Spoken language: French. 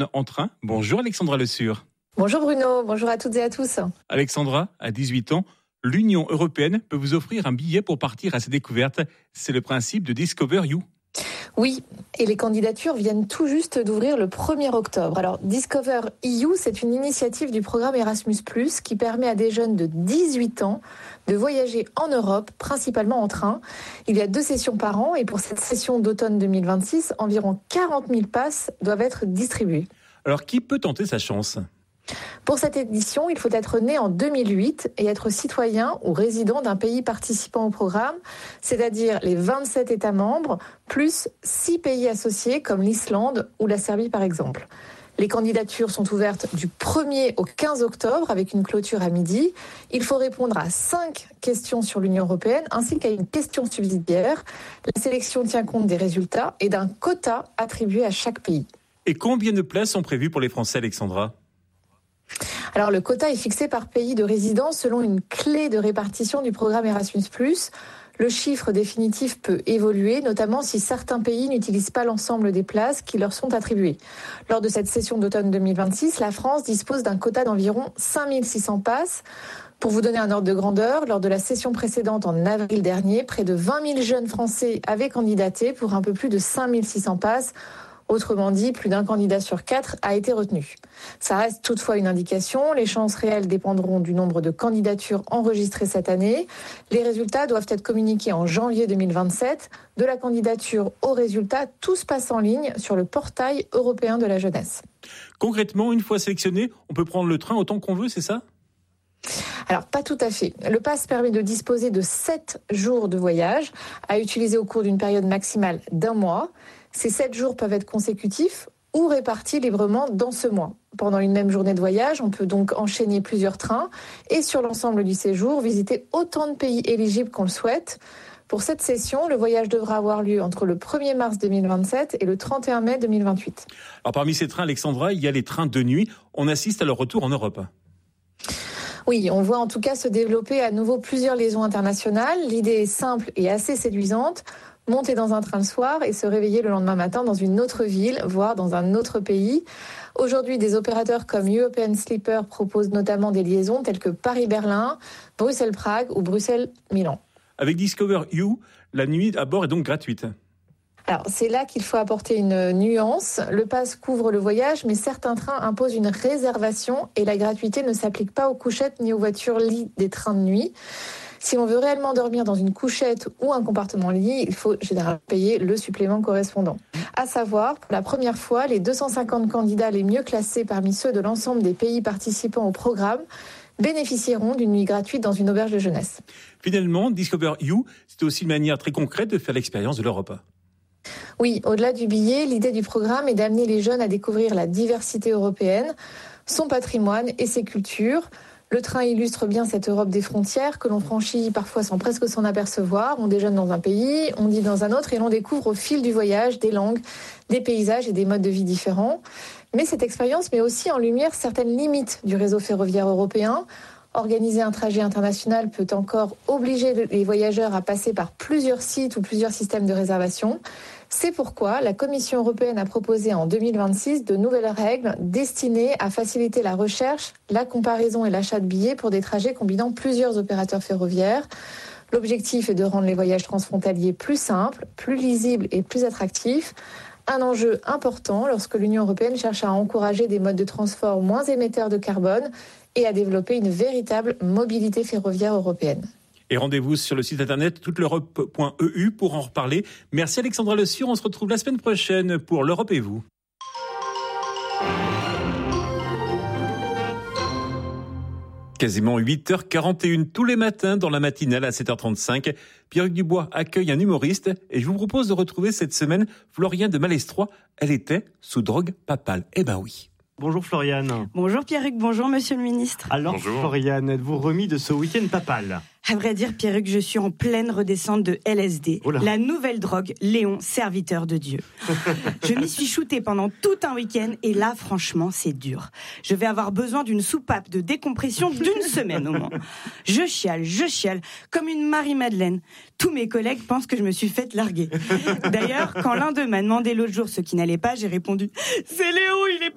En train. Bonjour Alexandra Le Sur. Bonjour Bruno, bonjour à toutes et à tous. Alexandra, à 18 ans, l'Union européenne peut vous offrir un billet pour partir à sa découverte. C'est le principe de Discover You. Oui, et les candidatures viennent tout juste d'ouvrir le 1er octobre. Alors, Discover EU, c'est une initiative du programme Erasmus+, qui permet à des jeunes de 18 ans de voyager en Europe, principalement en train. Il y a 2 sessions par an et pour cette session d'automne 2026, environ 40 000 passes doivent être distribuées. Alors, qui peut tenter sa chance ? Pour cette édition, il faut être né en 2008 et être citoyen ou résident d'un pays participant au programme, c'est-à-dire les 27 États membres, plus 6 pays associés comme l'Islande ou la Serbie par exemple. Les candidatures sont ouvertes du 1er au 15 octobre avec une clôture à midi. Il faut répondre à 5 questions sur l'Union européenne ainsi qu'à une question subsidiaire. La sélection tient compte des résultats et d'un quota attribué à chaque pays. Et combien de places sont prévues pour les Français, Alexandra ? Alors, le quota est fixé par pays de résidence selon une clé de répartition du programme Erasmus+. Le chiffre définitif peut évoluer, notamment si certains pays n'utilisent pas l'ensemble des places qui leur sont attribuées. Lors de cette session d'automne 2026, la France dispose d'un quota d'environ 5600 passes. Pour vous donner un ordre de grandeur, lors de la session précédente en avril dernier, près de 20 000 jeunes Français avaient candidaté pour un peu plus de 5600 passes. Autrement dit, plus d'un candidat sur 4 a été retenu. Ça reste toutefois une indication. Les chances réelles dépendront du nombre de candidatures enregistrées cette année. Les résultats doivent être communiqués en janvier 2027. De la candidature aux résultats, tout se passe en ligne sur le portail européen de la jeunesse. Concrètement, une fois sélectionné, on peut prendre le train autant qu'on veut, c'est ça ? Alors, pas tout à fait. Le pass permet de disposer de 7 jours de voyage à utiliser au cours d'une période maximale d'1 mois. Ces 7 jours peuvent être consécutifs ou répartis librement dans ce mois. Pendant une même journée de voyage, on peut donc enchaîner plusieurs trains et sur l'ensemble du séjour, visiter autant de pays éligibles qu'on le souhaite. Pour cette session, le voyage devra avoir lieu entre le 1er mars 2027 et le 31 mai 2028. Alors parmi ces trains, Alexandra, il y a les trains de nuit. On assiste à leur retour en Europe. Oui, on voit en tout cas se développer à nouveau plusieurs liaisons internationales. L'idée est simple et assez séduisante. Monter dans un train le soir et se réveiller le lendemain matin dans une autre ville, voire dans un autre pays. Aujourd'hui, des opérateurs comme European Sleeper proposent notamment des liaisons telles que Paris-Berlin, Bruxelles-Prague ou Bruxelles-Milan. Avec Discover You, la nuit à bord est donc gratuite. Alors, c'est là qu'il faut apporter une nuance. Le pass couvre le voyage, mais certains trains imposent une réservation et la gratuité ne s'applique pas aux couchettes ni aux voitures lits des trains de nuit. Si on veut réellement dormir dans une couchette ou un compartiment lit, il faut généralement payer le supplément correspondant. À savoir, pour la première fois, les 250 candidats les mieux classés parmi ceux de l'ensemble des pays participants au programme bénéficieront d'une nuit gratuite dans une auberge de jeunesse. Finalement, Discover You, c'est aussi une manière très concrète de faire l'expérience de l'Europe. Oui, au-delà du billet, l'idée du programme est d'amener les jeunes à découvrir la diversité européenne, son patrimoine et ses cultures. Le train illustre bien cette Europe des frontières que l'on franchit parfois sans presque s'en apercevoir. On déjeune dans un pays, on dîne dans un autre et l'on découvre au fil du voyage des langues, des paysages et des modes de vie différents. Mais cette expérience met aussi en lumière certaines limites du réseau ferroviaire européen. Organiser un trajet international peut encore obliger les voyageurs à passer par plusieurs sites ou plusieurs systèmes de réservation. C'est pourquoi la Commission européenne a proposé en 2026 de nouvelles règles destinées à faciliter la recherche, la comparaison et l'achat de billets pour des trajets combinant plusieurs opérateurs ferroviaires. L'objectif est de rendre les voyages transfrontaliers plus simples, plus lisibles et plus attractifs. Un enjeu important lorsque l'Union européenne cherche à encourager des modes de transport moins émetteurs de carbone et à développer une véritable mobilité ferroviaire européenne. Et rendez-vous sur le site internet touteleurope.eu pour en reparler. Merci Alexandra Le Sur, on se retrouve la semaine prochaine pour l'Europe et vous. Quasiment 8h41 tous les matins dans la matinale à 7h35. Pierre-Hugues Dubois accueille un humoriste et je vous propose de retrouver cette semaine Floriane de Malestroit. Elle était sous drogue papale. Eh ben oui. Bonjour Floriane. Bonjour Pierre-Hugues, bonjour Monsieur le Ministre. Alors bonjour. Floriane, êtes-vous remis de ce week-end papal ? À vrai dire, Pierruc, je suis en pleine redescente de LSD, la nouvelle drogue, Léon, serviteur de Dieu. Je m'y suis shootée pendant tout un week-end et là, franchement, c'est dur. Je vais avoir besoin d'une soupape de décompression d'une semaine au moins. Je chiale, comme une Marie-Madeleine. Tous mes collègues pensent que je me suis faite larguer. D'ailleurs, quand l'un d'eux m'a demandé l'autre jour ce qui n'allait pas, j'ai répondu « C'est Léon, il est parti !»